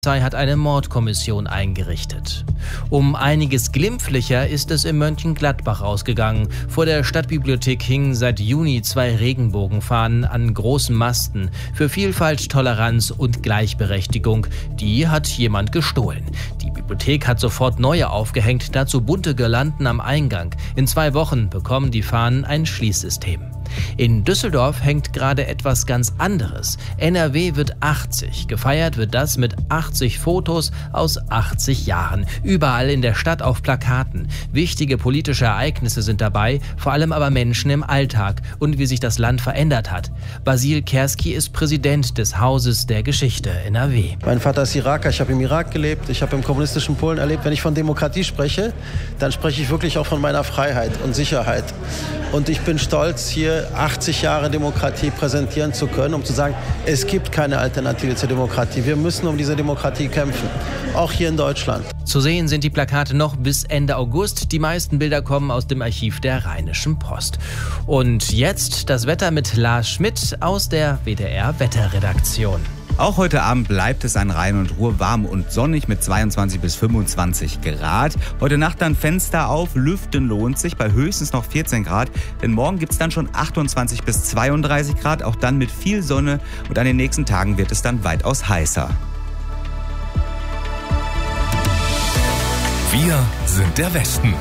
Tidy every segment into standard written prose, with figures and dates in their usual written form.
Hat eine Mordkommission eingerichtet. Um einiges glimpflicher ist es in Mönchengladbach ausgegangen. Vor der Stadtbibliothek hingen seit Juni 2 Regenbogenfahnen an großen Masten für Vielfalt, Toleranz und Gleichberechtigung. Die hat jemand gestohlen. Die Bibliothek hat sofort neue aufgehängt, dazu bunte Girlanden am Eingang. In 2 Wochen bekommen die Fahnen ein Schließsystem. In Düsseldorf hängt gerade etwas ganz anderes. NRW wird 80. Gefeiert wird das mit 80 Fotos aus 80 Jahren. Überall in der Stadt auf Plakaten. Wichtige politische Ereignisse sind dabei, vor allem aber Menschen im Alltag und wie sich das Land verändert hat. Basil Kerski ist Präsident des Hauses der Geschichte NRW. Mein Vater ist Iraker, ich habe im Irak gelebt, ich habe im kommunistischen Polen erlebt. Wenn ich von Demokratie spreche, dann spreche ich wirklich auch von meiner Freiheit und Sicherheit. Und ich bin stolz, hier 80 Jahre Demokratie präsentieren zu können, um zu sagen, es gibt keine Alternative zur Demokratie. Wir müssen um diese Demokratie kämpfen, auch hier in Deutschland. Zu sehen sind die Plakate noch bis Ende August. Die meisten Bilder kommen aus dem Archiv der Rheinischen Post. Und jetzt das Wetter mit Lars Schmidt aus der WDR-Wetterredaktion. Auch heute Abend bleibt es an Rhein und Ruhr warm und sonnig mit 22 bis 25 Grad. Heute Nacht dann Fenster auf, lüften lohnt sich bei höchstens noch 14 Grad. Denn morgen gibt es dann schon 28 bis 32 Grad, auch dann mit viel Sonne. Und an den nächsten Tagen wird es dann weitaus heißer. Wir sind der Westen.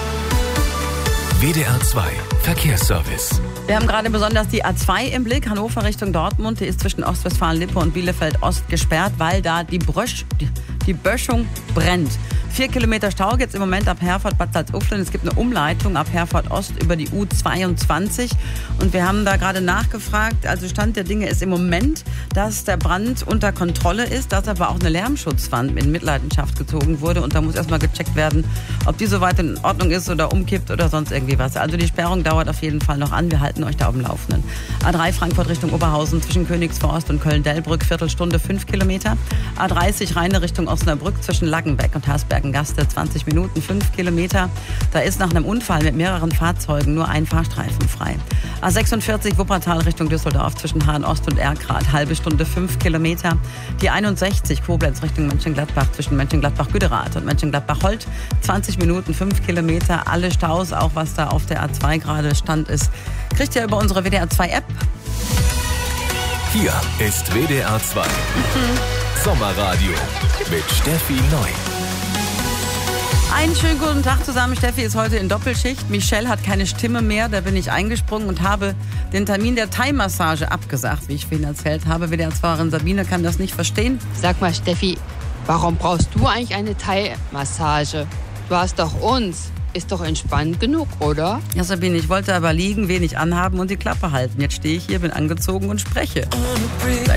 WDR 2 Verkehrsservice. Wir haben gerade besonders die A2 im Blick, Hannover Richtung Dortmund. Die ist zwischen Ostwestfalen-Lippe und Bielefeld-Ost gesperrt, weil da die Böschung brennt. 4 Kilometer Stau gibt es im Moment ab Herford-Bad Salzuflen. Es gibt eine Umleitung ab Herford-Ost über die U22. Und wir haben da gerade nachgefragt, also Stand der Dinge ist im Moment, dass der Brand unter Kontrolle ist, dass aber auch eine Lärmschutzwand in Mitleidenschaft gezogen wurde. Und da muss erstmal gecheckt werden, ob die soweit in Ordnung ist oder umkippt oder sonst irgendwie was. Also die Sperrung dauert auf jeden Fall noch an. Wir halten euch da auf dem Laufenden. A3 Frankfurt Richtung Oberhausen zwischen Königsforst und Köln-Dellbrück, Viertelstunde 5 Kilometer. A30 Rheine Richtung Osnabrück zwischen Laggenbeck und Hersbergen-Gaste 20 Minuten, 5 Kilometer. Da ist nach einem Unfall mit mehreren Fahrzeugen nur ein Fahrstreifen frei. A46 Wuppertal Richtung Düsseldorf zwischen Hahn-Ost und Erkrath, halbe Stunde 5 Kilometer. Die 61 Koblenz Richtung Mönchengladbach zwischen Mönchengladbach-Güderath und Mönchengladbach-Holt, 20 Minuten, 5 Kilometer. Alle Staus, auch was da auf der A2 gerade Stand ist, kriegt ihr über unsere WDR 2 App. Hier ist WDR 2 Sommerradio mit Steffi Neu. Einen schönen guten Tag zusammen. Steffi ist heute in Doppelschicht. Michelle hat keine Stimme mehr. Da bin ich eingesprungen und habe den Termin der Thai-Massage abgesagt, wie ich vorhin erzählt habe. WDR-Fahrerin Sabine kann das nicht verstehen. Sag mal, Steffi, warum brauchst du eigentlich eine Thai-Massage? Du hast doch uns. Ist doch entspannt genug, oder? Ja, Sabine, ich wollte aber liegen, wenig anhaben und die Klappe halten. Jetzt stehe ich hier, bin angezogen und spreche.